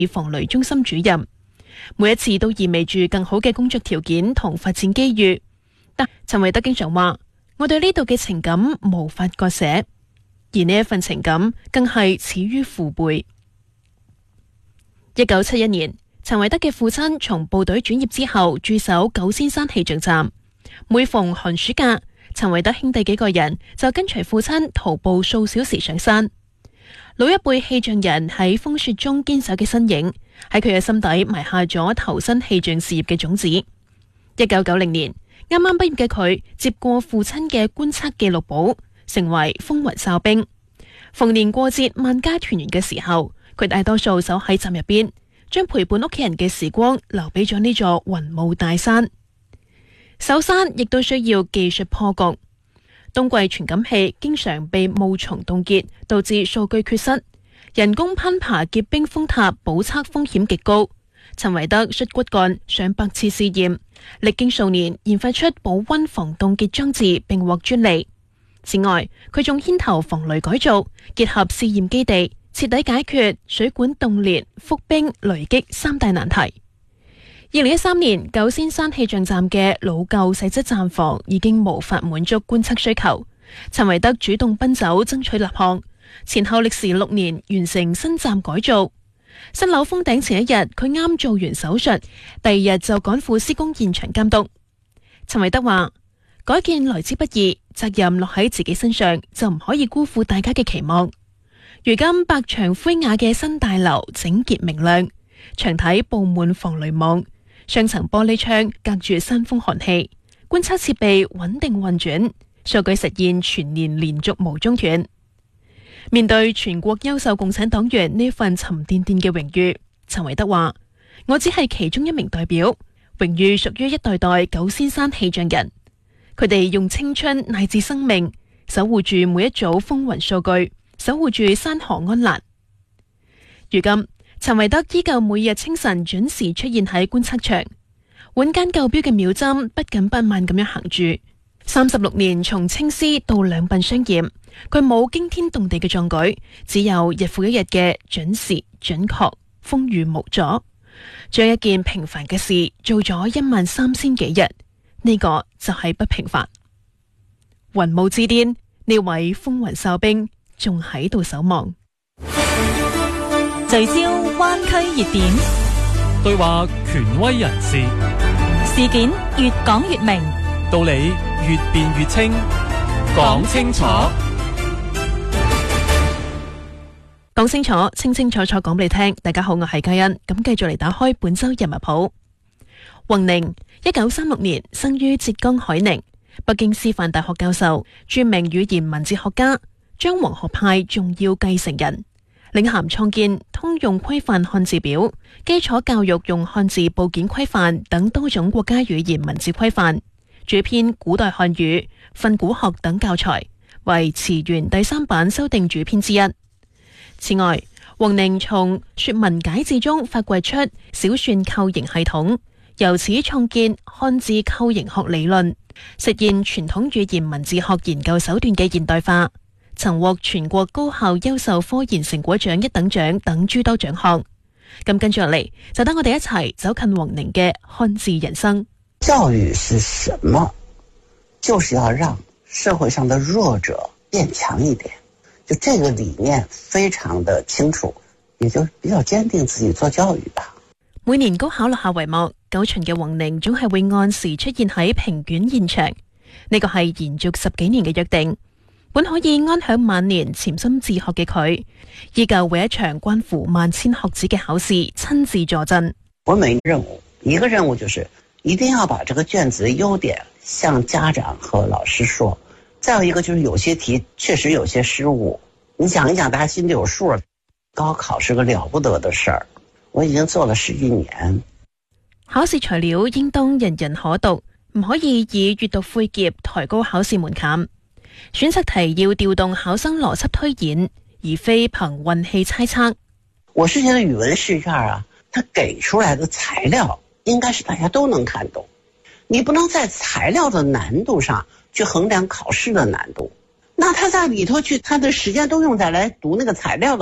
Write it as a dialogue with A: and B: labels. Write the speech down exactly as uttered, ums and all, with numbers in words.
A: 防雷中心主任。每一次都意味住更好嘅工作條件同發展機遇。但陳維德經常話：我對呢度嘅情感無法割捨，而呢一份情感更係始於父輩。一九七一年，陳維德嘅父親從部隊轉業之後駐守九仙山氣象站。每逢寒暑假，陳維德兄弟幾個人就跟隨父親徒步數小時上山。老一輩氣象人喺風雪中堅守嘅身影，喺佢嘅心底埋下咗投身氣象事業嘅種子。一九九零年，啱啱畢業嘅佢接過父親嘅觀測記錄簿，成為風雲哨兵。逢年過節、萬家團圓嘅時候，佢大多數守喺站入邊，將陪伴屋企人嘅時光留俾咗呢座雲霧大山。守山亦都需要技術破局。冬季傳感器經常被霧叢凍結，導致數據缺失。人工攀爬結冰峰塔，補測風險極高。陳維德率骨幹上百次試驗，歷經數年研發出保溫防凍結裝置，並獲專利。此外，佢仲牽頭防雷改造，結合試驗基地，徹底解決水管凍裂、覆冰、雷擊三大難題。二零一三年，九仙山氣象站嘅老舊細質站房已經無法滿足觀測需求，陳維德主動奔走爭取立項，前後歷時六年完成新站改造。新樓封頂前一日，佢啱做完手術，第二日就趕赴施工現場監督。陳維德話：改建來之不易，責任落喺自己身上，就唔可以辜負大家嘅期望。如今白牆灰瓦嘅新大樓整潔明亮，牆體布滿防雷網。雙層玻璃窗隔住山風寒氣，觀測設備穩定運轉，數據實現全年連續無中斷。面對全國優秀共產黨員呢份沉甸甸嘅榮譽，陳維德話：我只係其中一名代表，榮譽屬於一代代九仙山氣象人。佢哋用青春乃至生命守護住每一組風雲數據，守護住山河安籟。如今，陳維德依舊每日清晨準時出現喺觀測場，穩間救標嘅秒針不緊不慢咁樣行住。三十六年從青絲到兩鬢相染，佢冇驚天動地嘅壯舉，只有日復一日嘅準時準確，風雨無阻，將一件平凡嘅事做咗一萬三千幾日，呢、這個就係不平凡。雲霧之巔，呢位風雲哨兵仲喺度守望。
B: 聚焦灣區熱點，
C: 對話權威人士，
B: 事件越講越明，
C: 道理越辯越清，講清楚，
A: 講清楚，清清楚楚講俾你聽。大家好，我係嘉欣，咁繼續嚟打開本周人物譜。宏寧一九三六年生於浙江海寧，北京師範大學教授，著名語言文字學家，張黃學派重要繼承人。領銜創建通用規範漢字表、基礎教育用漢字部件規範等多種國家語言文字規範，主編古代漢語、訓詁學等教材，為詞源第三版修訂主編之一。此外，宏寧從說文解字中發掘出小篆構形系統，由此創建漢字構形學理論，實現傳統語言文字學研究手段嘅現代化。曾獲全國高校優秀科研成果獎一等獎等諸多獎項。咁跟住落嚟，就等我哋一齊走近宏寧嘅漢字人生。
D: 教育是什麼？就是要讓社會上的弱者變強一點。就這個理念非常的清楚，也就比較堅定自己做教育吧。
A: 每年高考落下帷幕，九旬嘅宏寧總係會按時出現喺評卷現場。呢個係延續十幾年嘅約定。本可以安享晚年潛心自學嘅佢，依舊為一場關乎萬千學子嘅考試親自坐鎮。
D: 我每任務一個任務就是一定要把這個卷子的優點向家長和老師說。再有一個就是有些題確實有些失誤，你講一講大家心裡有數。高考是個了不得的事兒，我已經做了十一年。
A: 考試材料應當人人可讀，唔可以以閱讀晦澀抬高考試門檻。選擇題要調動考生邏輯推演，而非憑運氣猜測。
D: 我是覺得語文試卷啊，它給出來的材料應該是大家都能看懂，你不能在材料的難度上去衡量考試的難度。那他在裡頭去，他的時間都用在來讀那個材料的